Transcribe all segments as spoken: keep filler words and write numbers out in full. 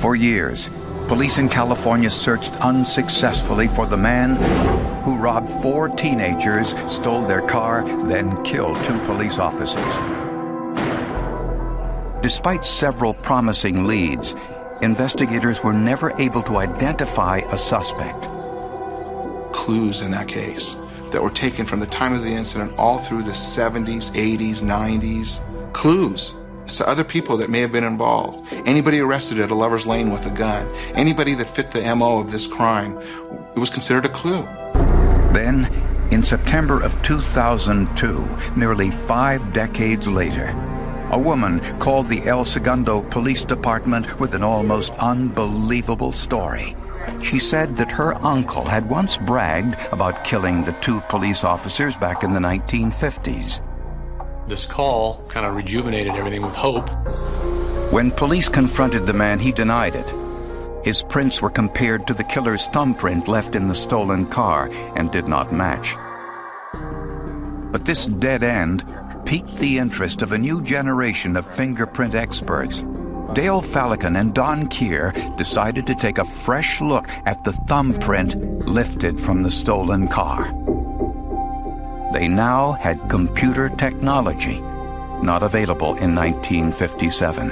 For years, police in California searched unsuccessfully for the man who robbed four teenagers, stole their car, then killed two police officers. Despite several promising leads, investigators were never able to identify a suspect. Clues in that case that were taken from the time of the incident all through the seventies, eighties, nineties. Clues to other people that may have been involved. Anybody arrested at a lover's lane with a gun. Anybody that fit the M O of this crime. It was considered a clue. Then, in September of two thousand two, nearly five decades later, a woman called the El Segundo Police Department with an almost unbelievable story. She said that her uncle had once bragged about killing the two police officers back in the nineteen fifties. This call kind of rejuvenated everything with hope. When police confronted the man, he denied it. His prints were compared to the killer's thumbprint left in the stolen car and did not match. But this dead end piqued the interest of a new generation of fingerprint experts. Dale Falcon and Don Keir decided to take a fresh look at the thumbprint lifted from the stolen car. They now had computer technology, not available in nineteen fifty-seven.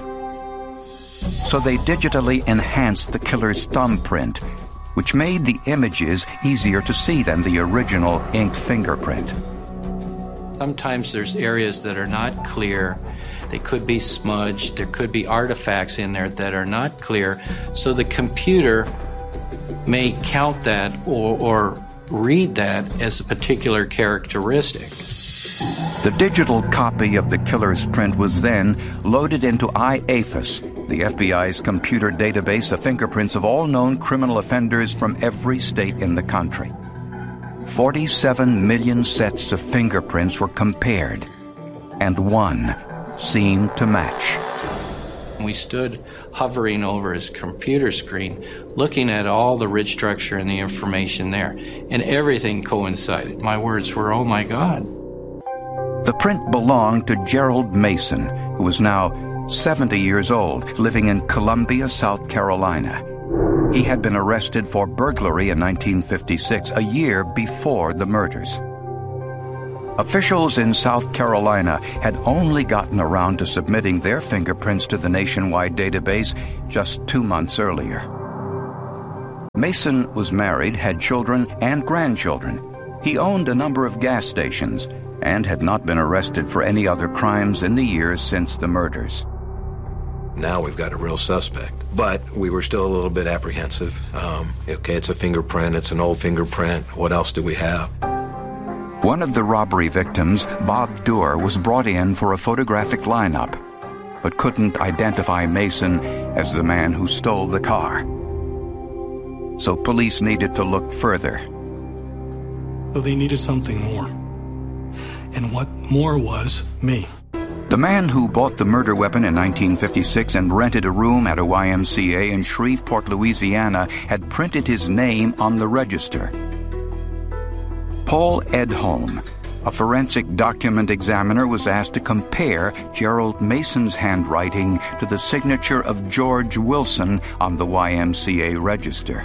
So they digitally enhanced the killer's thumbprint, which made the images easier to see than the original inked fingerprint. Sometimes there's areas that are not clear. They could be smudged. There could be artifacts in there that are not clear. So the computer may count that or, or read that as a particular characteristic. The digital copy of the killer's print was then loaded into I A F I S, the F B I's computer database of fingerprints of all known criminal offenders from every state in the country. forty-seven million sets of fingerprints were compared, and one seemed to match. We stood hovering over his computer screen, looking at all the rich structure and the information there, and everything coincided. My words were, "Oh my God." The print belonged to Gerald Mason, who was now seventy years old, living in Columbia, South Carolina. He had been arrested for burglary in nineteen fifty-six, a year before the murders. Officials in South Carolina had only gotten around to submitting their fingerprints to the nationwide database just two months earlier. Mason was married, had children and grandchildren. He owned a number of gas stations and had not been arrested for any other crimes in the years since the murders. Now we've got a real suspect, but we were still a little bit apprehensive. Um, okay, it's a fingerprint, it's an old fingerprint. What else do we have? One of the robbery victims, Bob Doerr, was brought in for a photographic lineup, but couldn't identify Mason as the man who stole the car. So police needed to look further. So they needed something more. And what more was me. The man who bought the murder weapon in nineteen fifty-six and rented a room at a Y M C A in Shreveport, Louisiana, had printed his name on the register. Paul Edholm, a forensic document examiner, was asked to compare Gerald Mason's handwriting to the signature of George Wilson on the Y M C A register.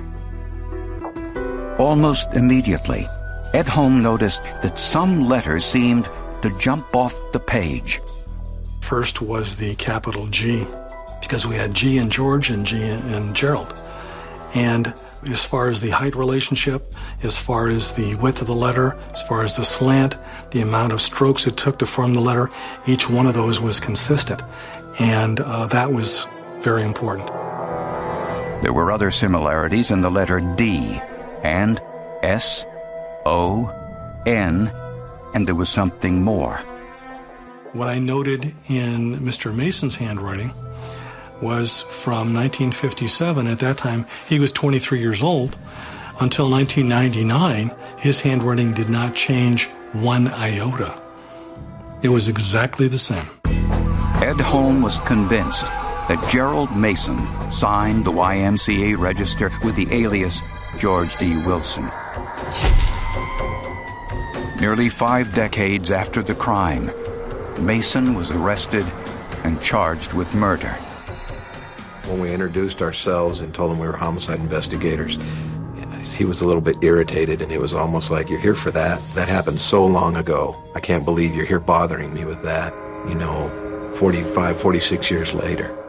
Almost immediately, Edholm noticed that some letters seemed to jump off the page. First was the capital G, because we had G in George and G in Gerald. And as far as the height relationship, as far as the width of the letter, as far as the slant, the amount of strokes it took to form the letter, each one of those was consistent. And uh, that was very important. There were other similarities in the letter D and S, O, N, and there was something more. What I noted in Mister Mason's handwriting was from nineteen fifty-seven. At that time, he was twenty-three years old. Until nineteen ninety-nine, his handwriting did not change one iota. It was exactly the same. Edholm was convinced that Gerald Mason signed the Y M C A register with the alias George D. Wilson. Nearly five decades after the crime, Mason was arrested and charged with murder. When we introduced ourselves and told him we were homicide investigators, he was a little bit irritated, and it was almost like, you're here for that? That happened so long ago. I can't believe you're here bothering me with that, you know, forty-five, forty-six years later.